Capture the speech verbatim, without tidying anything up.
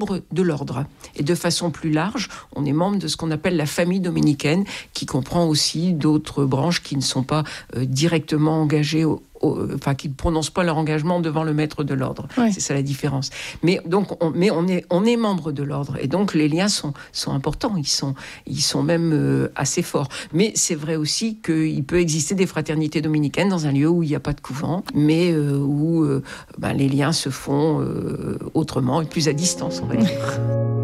de l'ordre. Et de façon plus large, on est membre de ce qu'on appelle la famille dominicaine, qui comprend aussi d'autres branches qui ne sont pas euh, directement engagées au, enfin qui ne prononcent pas leur engagement devant le maître de l'ordre. Ouais. C'est ça la différence. Mais donc, on, mais on est, on est membre de l'ordre et donc les liens sont, sont importants. Ils sont, ils sont même euh, assez forts. Mais c'est vrai aussi qu'il peut exister des fraternités dominicaines dans un lieu où il n'y a pas de couvent, mais euh, où euh, ben, les liens se font euh, autrement et plus à distance, on va dire.